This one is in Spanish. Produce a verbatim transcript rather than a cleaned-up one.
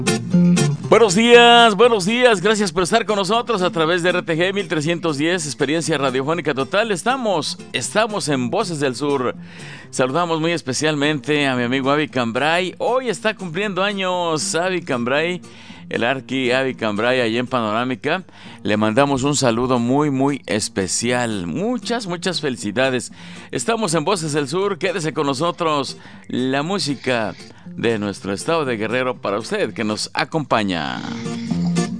Buenos días, buenos días, gracias por estar con nosotros a través de R T G mil trescientos diez, Experiencia Radiofónica Total. Estamos, estamos en Voces del Sur. Saludamos muy especialmente a mi amigo Avi Cambray. Hoy está cumpliendo años Avi Cambray, el Arqui Avi Cambray, allá en Panorámica. Le mandamos un saludo muy, muy especial. Muchas, muchas felicidades. Estamos en Voces del Sur, quédese con nosotros. La música de nuestro estado de Guerrero para usted que nos acompaña.